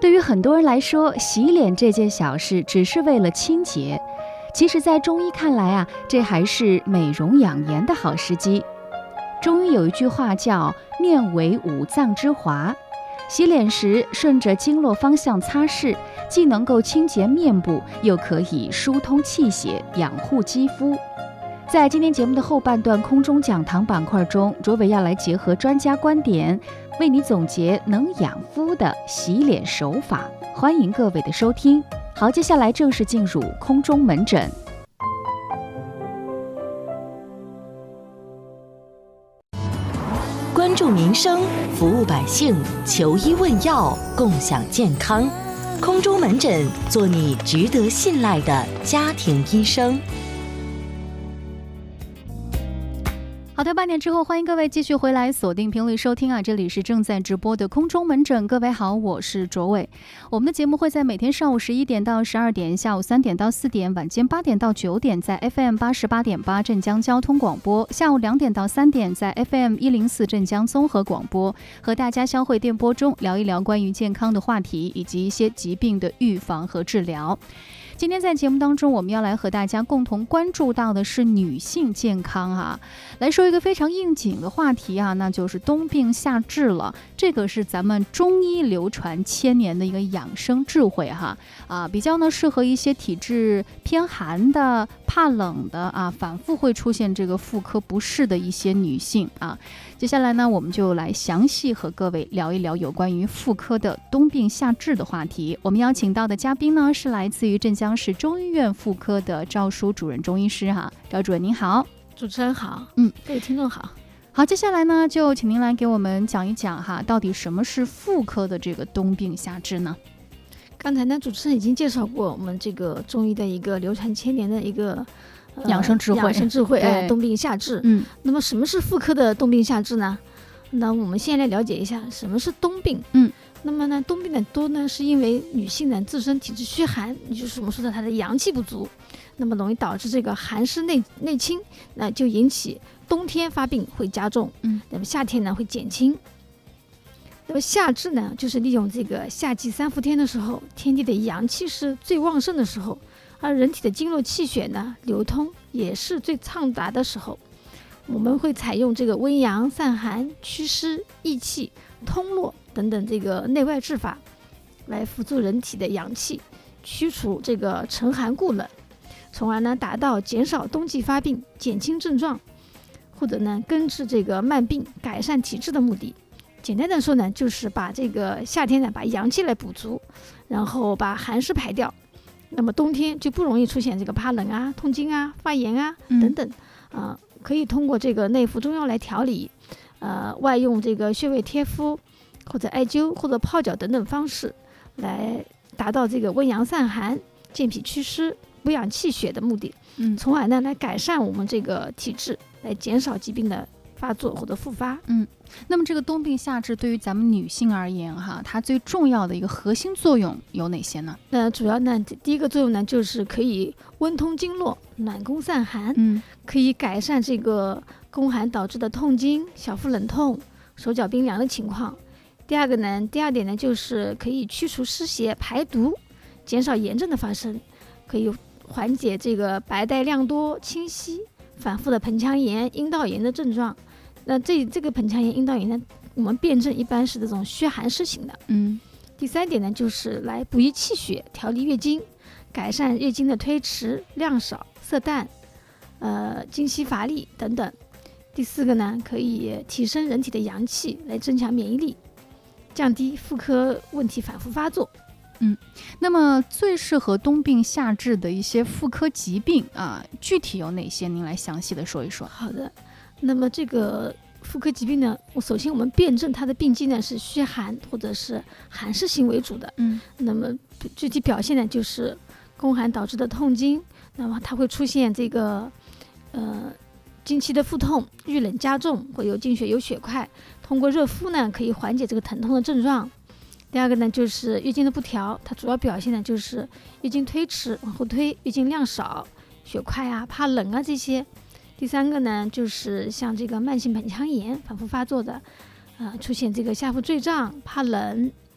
对于很多人来说，洗脸这件小事只是为了清洁，其实在中医看来啊，这还是美容养颜的好时机。中医有一句话叫面为五脏之华，洗脸时顺着经络方向擦拭，既能够清洁面部，又可以疏通气血，养护肌肤。在今天节目的后半段空中讲堂板块中，卓伟要来结合专家观点，为你总结能养肤的洗脸手法。欢迎各位的收听。好，接下来正式进入空中门诊。 关注民生，服务百姓，求医问药，共享健康。空中门诊，做你值得信赖的家庭医生。 好的，8点之后，欢迎各位继续回来锁定频率收听啊！这里是正在直播的空中门诊，各位好，我是卓伟。我们的节目会在每天上午11点到12点，下午3点到4点，晚间8点到9点，在 FM 88.8镇江交通广播；下午2点到3点，在 FM 104镇江综合广播，和大家相会电波中聊一聊关于健康的话题，以及一些疾病的预防和治疗。今天在节目当中，我们要来和大家共同关注到的是女性健康啊，来说一个非常应景的话题啊，那就是冬病夏治了。这个是咱们中医流传千年的一个养生智慧哈比较呢适合一些体质偏寒的、怕冷的啊，反复会出现这个妇科不适的一些女性啊。接下来呢，我们就来详细和各位聊一聊有关于妇科的冬病夏治的话题。我们邀请到的嘉宾呢，是来自于镇江市中医院妇科的赵淑主任中医师哈。赵主任您好。 主持人好，各位听众好。 好，接下来呢，就请您来给我们讲一讲哈，到底什么是妇科的这个冬病夏治呢？ 刚才呢，主持人已经介绍过我们这个中医的一个流传千年的一个养生智慧， 冬病夏治。那么什么是妇科的冬病夏治呢？那我们先来了解一下什么是冬病。那么呢，冬病的多呢，是因为女性呢自身体质虚寒，也就是我们说的她的阳气不足，那么容易导致这个寒湿内侵，那就引起冬天发病会加重，那么夏天呢会减轻。那么夏治呢，就是利用这个夏季3伏天的时候，天地的阳气是最旺盛的时候，而人体的经络气血呢流通也是最畅达的时候。我们会采用这个温阳散寒、祛湿益气、通络等等这个内外治法，来辅助人体的阳气，驱除这个沉寒固冷，从而呢达到减少冬季发病、减轻症状，或者呢根治这个慢病、改善体质的目的。简单的说呢，就是把这个夏天呢把阳气来补足，然后把寒湿排掉，那么冬天就不容易出现这个怕冷啊、痛经啊、发炎啊等等可以通过这个内服中药来调理，外用这个穴位贴敷或者艾灸或者泡脚等等方式，来达到这个温阳散寒、健脾祛湿、补养气血的目的，从而呢来改善我们这个体质，来减少疾病的发作或者复发。 那么这个冬病夏治对于咱们女性而言哈，它最重要的一个核心作用有哪些呢？ 那主要呢，第一个作用呢，就是可以温通经络、暖宫散寒，可以改善这个宫寒导致的痛经、小腹冷痛、手脚冰凉的情况。第二点呢，就是可以驱除湿邪、排毒，减少炎症的发生，可以缓解这个白带量多、清晰、反复的盆腔炎、阴道炎的症状。那这个盆腔炎、阴道炎呢，我们辩证一般是这种虚寒湿型的。第三点呢，就是来补益气血、调理月经，改善月经的推迟、量少、色淡、经期乏力等等。第四个呢，可以提升人体的阳气，来增强免疫力，降低妇科问题反复发作。 那么最适合冬病夏治的一些妇科疾病啊，具体有哪些？您来详细的说一说。 好的，那么这个妇科疾病呢，首先我们辩证它的病机呢是虚寒或者是寒湿型为主的。那么具体表现呢就是宫寒导致的痛经，那么它会出现这个经期的腹痛、遇冷加重，会有经血有血块，通过热敷呢可以缓解这个疼痛的症状。第二个呢就是月经的不调，它主要表现呢就是月经推迟往后推，月经量少、血块啊、怕冷啊这些。第三个呢就是像这个慢性盆腔炎反复发作的，出现这个下腹坠胀、怕冷，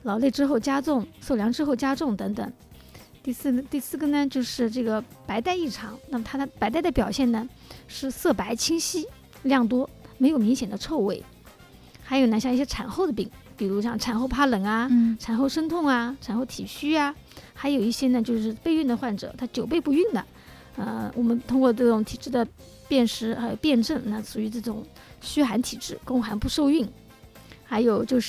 劳累之后加重、受凉之后加重等等。第四个呢，就是这个白带异常。那么它的白带的表现呢是色白清晰、量多，没有明显的臭味。还有呢，像一些产后的病，比如像产后怕冷啊、产后生痛啊、产后体虚啊，还有一些呢就是备孕的患者，他久备不孕的，我们通过这种体质的辨识还有辩证，那属于这种虚寒体质，宫寒不受孕。还有就是